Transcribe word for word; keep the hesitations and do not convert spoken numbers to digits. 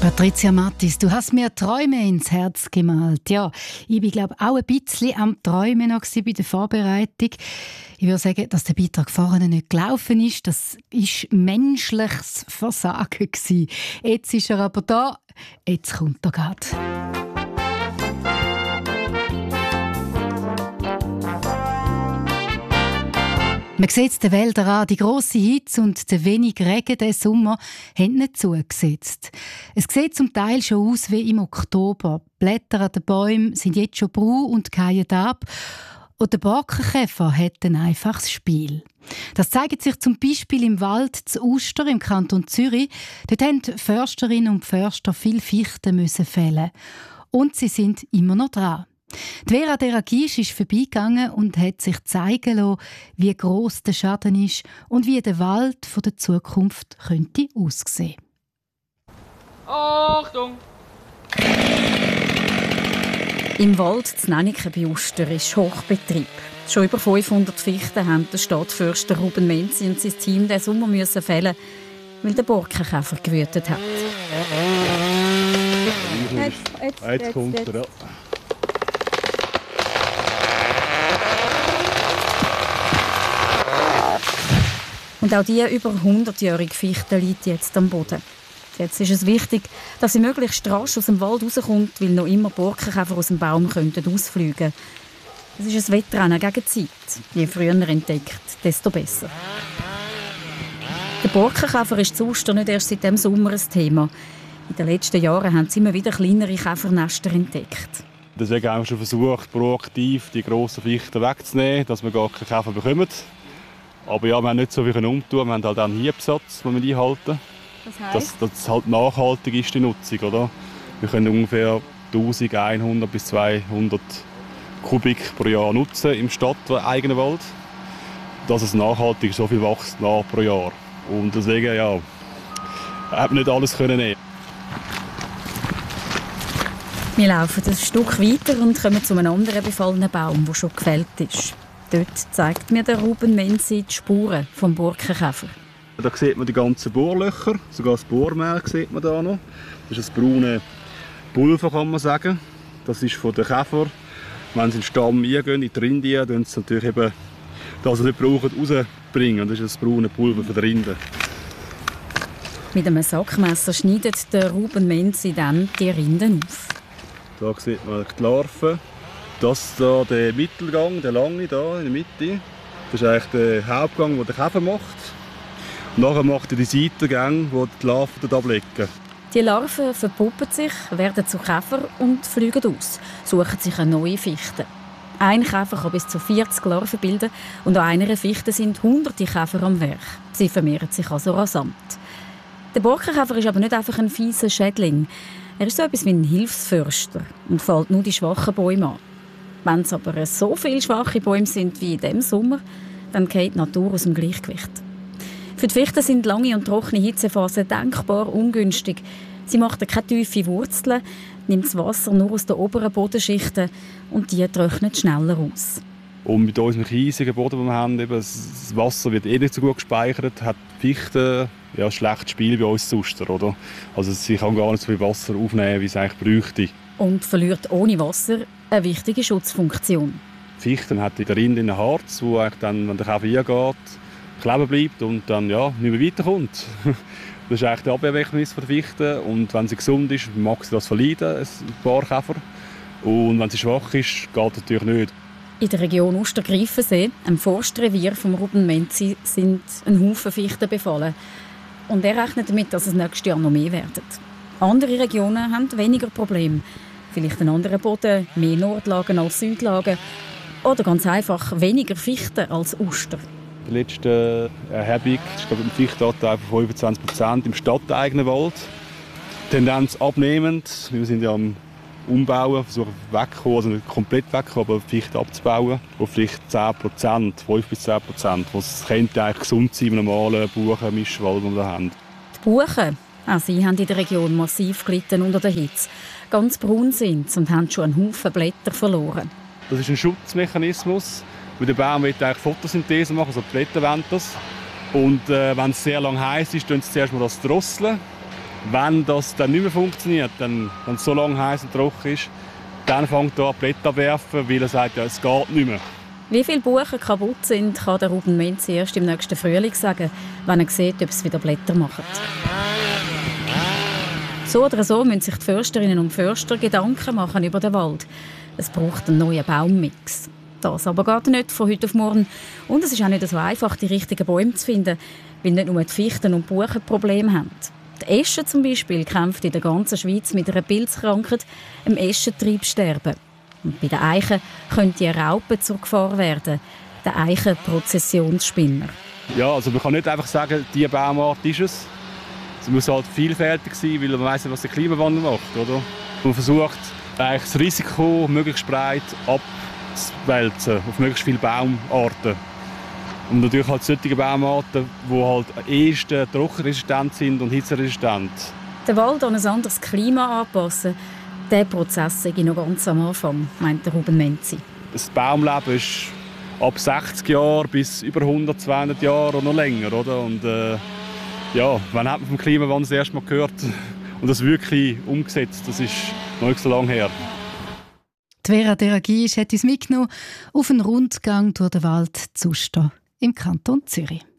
Patricia Mattis, du hast mir Träume ins Herz gemalt. Ja, ich bin, glaube auch ein bisschen am Träumen noch bei der Vorbereitung. Ich würde sagen, dass der Beitrag vorne nicht gelaufen ist, das war menschliches Versagen gewesen. Jetzt ist er aber da, jetzt kommt er gerade. Man sieht es den Wäldern an, die grosse Hitze und der wenig Regen diesen Sommer haben nicht zugesetzt. Es sieht zum Teil schon aus wie im Oktober. Die Blätter an den Bäumen sind jetzt schon braun und fallen ab. Und der Borkenkäfer hat ein einfaches Spiel. Das zeigt sich zum Beispiel im Wald zu Uster im Kanton Zürich. Dort mussten Försterinnen und Förster viele Fichten fällen. Und sie sind immer noch dran. Die Vera Deragisch ist vorbeigegangen und hat sich zeigen lassen, wie gross der Schaden ist und wie der Wald von der Zukunft könnte aussehen. Achtung! Im Wald zu Nennike bei Uster ist Hochbetrieb. Schon über fünfhundert Fichten haben der Stadtförster Ruben Menzi und sein Team diesen Sommer müssen fällen, weil der Borkenkäfer gewütet hat. Jetzt, jetzt, jetzt, jetzt kommt er. Ja. Und auch diese über hundertjährige Fichte liegt jetzt am Boden. Jetzt ist es wichtig, dass sie möglichst rasch aus dem Wald rauskommt, weil noch immer Borkenkäfer aus dem Baum könnten ausfliegen. Es ist ein Wettrennen gegen die Zeit. Je früher entdeckt, desto besser. Der Borkenkäfer ist zu Uster nicht erst seit dem Sommer ein Thema. In den letzten Jahren haben sie immer wieder kleinere Käfernester entdeckt. Deswegen haben wir schon versucht, proaktiv die grossen Fichten wegzunehmen, dass wir gar keinen Käfer bekommen. Aber ja, wir haben nicht so viel umtun. Wir haben halt auch einen Hiebsatz, den wir einhalten. Das heisst? Dass das halt nachhaltig ist, die Nutzung. Oder? Wir können ungefähr eintausendeinhundert bis zweihundert Kubik pro Jahr nutzen im stadteigenen Wald. Dass es nachhaltig so viel wächst nach pro Jahr. Und deswegen, ja, hat man nicht alles können nehmen. Wir laufen ein Stück weiter und kommen zu einem anderen befallenen Baum, der schon gefällt ist. Dort zeigt mir der Ruben Menzi die Spuren vom Borkenkäfer. Da sieht man die ganzen Bohrlöcher, sogar das Bohrmehl sieht man da noch. Das ist das braune Pulver, kann man sagen. Das ist von den Käfern. Wenn sie in den Stamm eingehen, in die Rinde, dann sie natürlich eben das, was sie nicht brauchen, rausbringen. Das ist das braune Pulver von der Rinde. Mit einem Sackmesser schneidet der Ruben Menzi dann die Rinden auf. Da sieht man die Larven. Das hier, der Mittelgang, der lange hier in der Mitte, das ist eigentlich der Hauptgang, den der Käfer macht. Und nachher macht er die Seitengänge, die die Larven dort ablegen. Die Larven verpuppen sich, werden zu Käfer und fliegen aus, suchen sich eine neue Fichte. Ein Käfer kann bis zu vierzig Larven bilden und an einer Fichte sind hunderte Käfer am Werk. Sie vermehren sich also rasant. Der Borkenkäfer ist aber nicht einfach ein fieser Schädling. Er ist so etwas wie ein Hilfsförster und fällt nur die schwachen Bäume an. Wenn es aber so viele schwache Bäume sind wie in diesem Sommer, dann geht die Natur aus dem Gleichgewicht. Für die Fichten sind lange und trockene Hitzephasen denkbar ungünstig. Sie macht keine tiefen Wurzeln, nimmt das Wasser nur aus den oberen Bodenschichten und die trocknet schneller aus. Und mit unserem kiesigen Boden, den wir haben, eben, das Wasser wird eh nicht so gut gespeichert, hat die Fichte ja, ein schlechtes Spiel bei uns zu Uster, oder? Also sie kann gar nicht so viel Wasser aufnehmen, wie es eigentlich bräuchte. Und verliert ohne Wasser eine wichtige Schutzfunktion. Die Fichte hat in der Rinde ein Harz, wo dann, wenn der Käfer eingeht, kleben bleibt und dann ja, nicht mehr weiterkommt. Das ist eigentlich der Abwehrmechanismus der Fichte. Und wenn sie gesund ist, mag sie das verleiden, ein paar Käfer. Und wenn sie schwach ist, geht das natürlich nicht. In der Region Uster-Greifensee, einem Forstrevier von Ruben Menzi, sind ein Haufen Fichten befallen. Und er rechnet damit, dass es nächstes Jahr noch mehr werden. Andere Regionen haben weniger Probleme. Vielleicht einen anderen Boden, mehr Nordlagen als Südlagen. Oder ganz einfach weniger Fichten als Uster. Die letzte Erhebung ist ein Fichtenanteil von fünfundzwanzig Prozent im stadteigenen Wald. Tendenz abnehmend. Wir sind ja am Umbauen, versuchen wegzukommen, also nicht komplett wegzukommen, aber Fichten abzubauen. Auf vielleicht zehn Prozent, fünf bis zehn Prozent. Was könnte eigentlich gesund sein im normalen Buchen-Mischwald, den wir hier haben. Die Buchen, auch sie haben in der Region massiv gelitten unter der Hitze. Ganz braun sind sie und haben schon einen Haufen Blätter verloren. Das ist ein Schutzmechanismus. Der Baum will eigentlich Photosynthese machen, also die Blätter wollen das. Und äh, wenn es sehr lang heiß ist, tun sie zuerst mal das drosseln. Wenn das dann nicht mehr funktioniert, dann, wenn es so lange heiß und trocken ist, dann fängt er an Blätter abwerfen, weil er sagt, ja, es geht nicht mehr. Wie viele Buchen kaputt sind, kann der Ruben Menzi erst im nächsten Frühling sagen, wenn er sieht, ob es wieder Blätter machen. So oder so müssen sich die Försterinnen und Förster Gedanken machen über den Wald. Es braucht einen neuen Baummix. Das aber geht nicht von heute auf morgen. Und es ist auch nicht so einfach, die richtigen Bäume zu finden, weil nicht nur die Fichten und Buchen Probleme haben. Die Esche zum Beispiel kämpft in der ganzen Schweiz mit einer Pilzkrankheit, dem Eschentriebsterben. Und bei den Eichen könnte eine Raupe zur Gefahr werden, der Eichenprozessionsspinner. Ja, also man kann nicht einfach sagen, diese Baumart ist es. Es muss halt vielfältig sein, weil man weiss nicht, was der Klimawandel macht. Oder? Man versucht, eigentlich das Risiko möglichst breit abzuwälzen auf möglichst viele Baumarten. Und natürlich halt solche Baumarten, die halt am ehesten trockenresistent sind und hitzeresistent. Den Wald an ein anderes Klima anpassen, dieser Prozess sei noch ganz am Anfang, meint der Ruben Menzi. Das Baumleben ist ab sechzig Jahren bis über hundert, zweihundert Jahre oder noch länger. Oder? Und, äh, ja, wann hat man vom Klimawandel das erste Mal gehört und das wirklich umgesetzt? Das ist noch nicht so lange her. Die Vera Deragisch hat uns mitgenommen auf einen Rundgang durch den Wald Zuster im Kanton Zürich.